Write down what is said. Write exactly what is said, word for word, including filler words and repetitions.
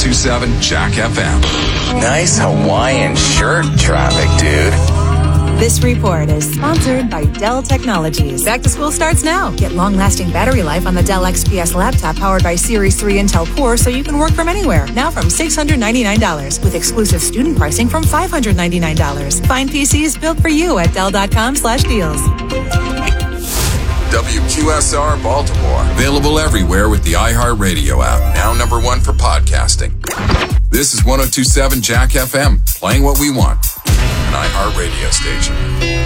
two seven Jack F M. Nice Hawaiian shirt traffic, dude. This report is sponsored by Dell Technologies. Back to school starts now. Get long-lasting battery life on the Dell X P S laptop powered by Series three Intel Core so you can work from anywhere. Now from six hundred ninety-nine dollars with exclusive student pricing from five hundred ninety-nine dollars. Find P Cs built for you at Dell.com slash deals. W Q S R Baltimore. Available everywhere with the iHeartRadio app. Now number one for podcasting. This is one oh two point seven Jack F M. Playing what we want. An iHeartRadio station.